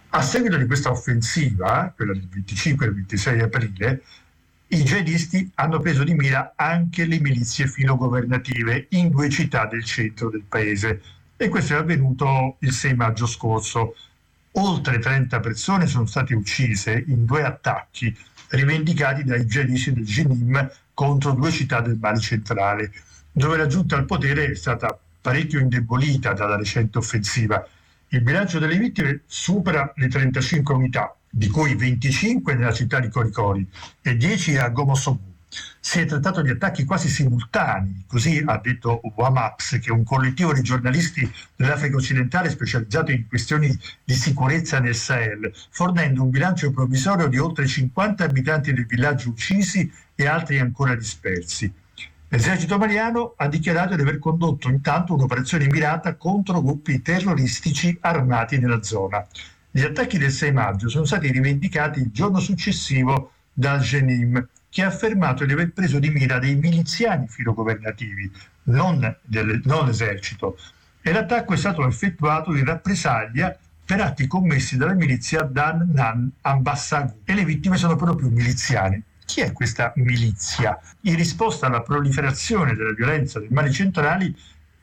A seguito di questa offensiva, quella del 25 e del 26 aprile, i jihadisti hanno preso di mira anche le milizie filogovernative in 2 città del centro del paese, e questo è avvenuto il 6 maggio scorso. Oltre 30 persone sono state uccise in 2 attacchi rivendicati dai jihadisti del Jenin contro 2 città del Mali centrale, dove la giunta al potere è stata parecchio indebolita dalla recente offensiva. Il bilancio delle vittime supera le 35 unità, di cui 25 nella città di Coricori e 10 a Gomosogu. Si è trattato di attacchi quasi simultanei, così ha detto WAMAPS, che è un collettivo di giornalisti dell'Africa occidentale specializzato in questioni di sicurezza nel Sahel, fornendo un bilancio provvisorio di oltre 50 abitanti del villaggio uccisi e altri ancora dispersi. L'esercito maliano ha dichiarato di aver condotto intanto un'operazione mirata contro gruppi terroristici armati nella zona. Gli attacchi del 6 maggio sono stati rivendicati il giorno successivo dal Jenin, che ha affermato di aver preso di mira dei miliziani filogovernativi, non l'esercito, e l'attacco è stato effettuato in rappresaglia per atti commessi dalla milizia Dan Nan Ambassagu, e le vittime sono proprio miliziani. Chi è questa milizia? In risposta alla proliferazione della violenza del Mali centrale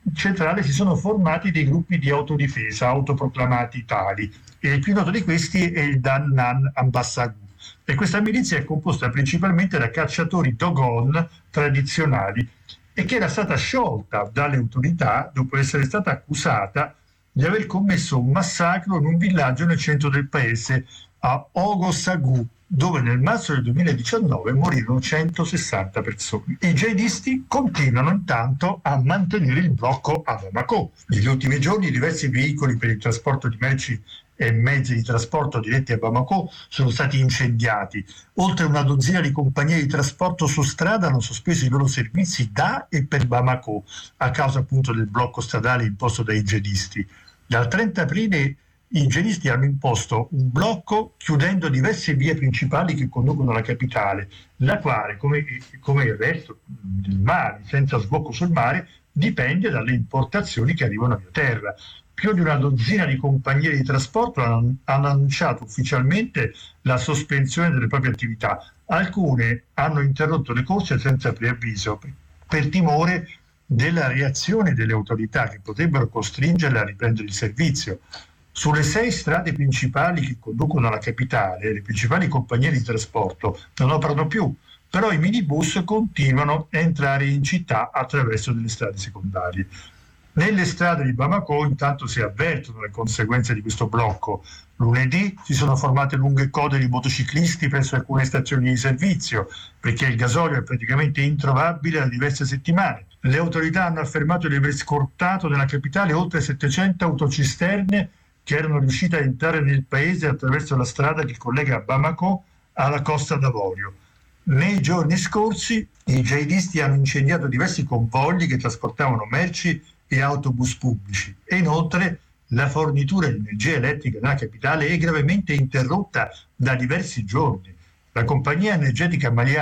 si sono formati dei gruppi di autodifesa autoproclamati tali, e il più noto di questi è il Dan Nan Ambassagu. E questa milizia è composta principalmente da cacciatori Dogon tradizionali, e che era stata sciolta dalle autorità dopo essere stata accusata di aver commesso un massacro in un villaggio nel centro del paese, a Ogosagu, dove nel marzo del 2019 morirono 160 persone. I jihadisti continuano intanto a mantenere il blocco a Bamako. Negli ultimi giorni diversi veicoli per il trasporto di merci e mezzi di trasporto diretti a Bamako sono stati incendiati. Oltre una dozzina di compagnie di trasporto su strada hanno sospeso i loro servizi da e per Bamako a causa appunto del blocco stradale imposto dai jihadisti. Dal 30 aprile i jihadisti hanno imposto un blocco chiudendo diverse vie principali che conducono alla capitale, la quale, come il resto del Mali, senza sbocco sul mare, dipende dalle importazioni che arrivano via terra. Più di una dozzina di compagnie di trasporto hanno annunciato ufficialmente la sospensione delle proprie attività. Alcune hanno interrotto le corse senza preavviso per timore della reazione delle autorità, che potrebbero costringerle a riprendere il servizio. Sulle 6 strade principali che conducono alla capitale, le principali compagnie di trasporto non operano più, però i minibus continuano a entrare in città attraverso delle strade secondarie. Nelle strade di Bamako intanto si avvertono le conseguenze di questo blocco. Lunedì si sono formate lunghe code di motociclisti presso alcune stazioni di servizio, perché il gasolio è praticamente introvabile da diverse settimane. Le autorità hanno affermato di aver scortato nella capitale oltre 700 autocisterne che erano riuscite a entrare nel paese attraverso la strada che collega Bamako alla Costa d'Avorio. Nei giorni scorsi i jihadisti hanno incendiato diversi convogli che trasportavano merci e autobus pubblici, e inoltre la fornitura di energia elettrica nella capitale è gravemente interrotta da diversi giorni. La compagnia energetica maliana